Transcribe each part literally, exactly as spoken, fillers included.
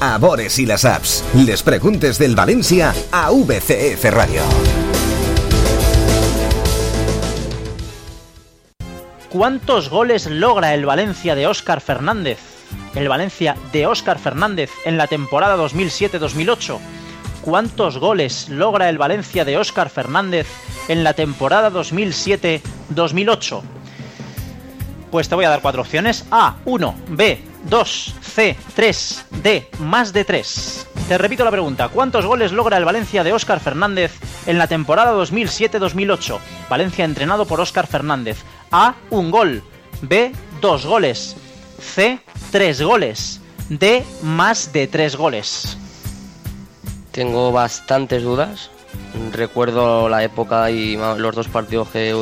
a Bores i les Apps. Les preguntes del València a V C F Radio. ¿Cuántos goles logra el Valencia de Óscar Fernández? El Valencia de Óscar Fernández en la temporada dos mil siete dos mil ocho. ¿Cuántos goles logra el Valencia de Óscar Fernández en la temporada dos mil siete dos mil ocho? Pues te voy a dar cuatro opciones. A, uno, B, dos, C, tres, D, más de tres. Te repito la pregunta. ¿Cuántos goles logra el Valencia de Óscar Fernández en la temporada dos mil siete dos mil ocho? Valencia entrenado por Óscar Fernández. A, un gol. B, dos goles. C, tres goles. D, más de tres goles. Tengo bastantes dudas. Recuerdo la época y los dos partidos que...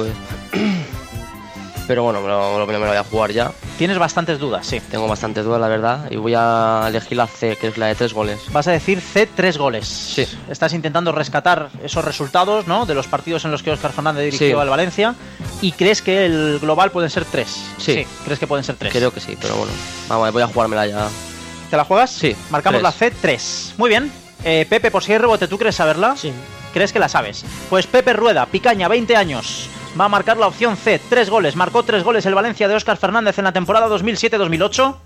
Pero bueno, me lo, me lo voy a jugar ya. Tienes bastantes dudas, sí. Tengo bastantes dudas, la verdad. Y voy a elegir la C, que es la de tres goles. Vas a decir C, tres goles. Sí. Estás intentando rescatar esos resultados, ¿no? De los partidos en los que Óscar Fernández dirigió sí. al Valencia. ¿Y crees que el global pueden ser tres? Sí. sí. ¿Crees que pueden ser tres? Creo que sí, pero bueno. Vamos, voy a jugármela ya. ¿Te la juegas? Sí. Marcamos tres. la C, tres. Muy bien. Eh, Pepe, por si hay rebote, ¿tú crees saberla? Sí. ¿Crees que la sabes? Pues Pepe Rueda, Picaña, veinte años. Va a marcar la opción C, tres goles. Marcó tres goles el Valencia de Óscar Fernández en la temporada dos mil siete dos mil ocho.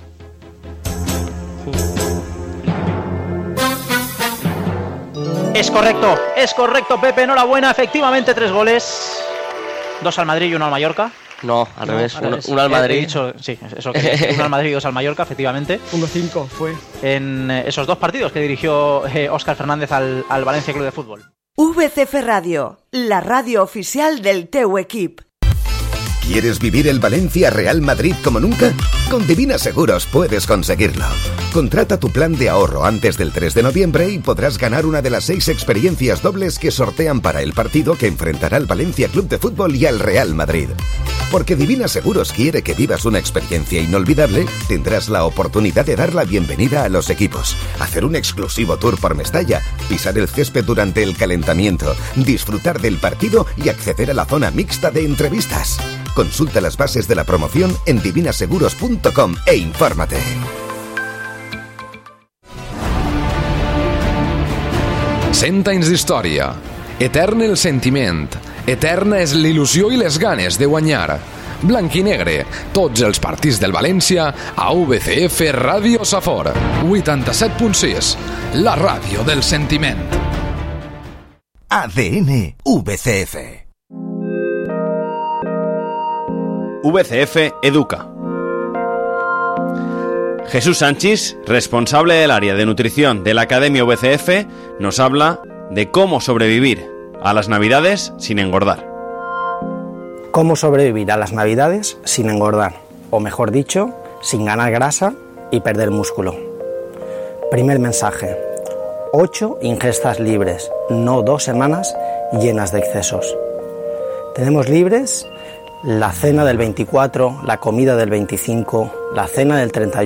Es correcto, es correcto, Pepe, enhorabuena. Efectivamente, tres goles. Dos al Madrid y uno al Mallorca. No, al no, revés, al uno, revés. uno al Madrid. He dicho, sí, eso que uno al Madrid y dos al Mallorca, efectivamente. uno cinco fue. En eh, esos dos partidos que dirigió eh, Óscar Fernández al, al Valencia Club de Fútbol. V C F Radio, la radio oficial del teu equip. ¿Quieres vivir el Valencia Real Madrid como nunca? Con Divina Seguros puedes conseguirlo. Contrata tu plan de ahorro antes del tres de noviembre y podrás ganar una de las seis experiencias dobles que sortean para el partido que enfrentará al Valencia Club de Fútbol y al Real Madrid. Porque Divina Seguros quiere que vivas una experiencia inolvidable, tendrás la oportunidad de dar la bienvenida a los equipos, hacer un exclusivo tour por Mestalla, pisar el césped durante el calentamiento, disfrutar del partido y acceder a la zona mixta de entrevistas. Consulta las bases de la promoción en divina seguros punto com e infórmate. Cent anys d'història. Etern el sentiment. Eterna és l'il·lusió i les ganes de guanyar. Blanc i negre, tots els partits del València a V C F Ràdio Safor. vuitanta-set punt sis, la ràdio del sentiment. A D N V C F. V C F Educa. Jesús Sánchez, responsable del área de nutrición de la Academia V C F, nos habla de cómo sobrevivir a las Navidades sin engordar. ¿Cómo sobrevivir a las Navidades sin engordar? O mejor dicho, sin ganar grasa y perder músculo. Primer mensaje. ocho ingestas libres, no dos semanas llenas de excesos. Tenemos libres la cena del veinticuatro, la comida del veinticinco, la cena del treinta y uno,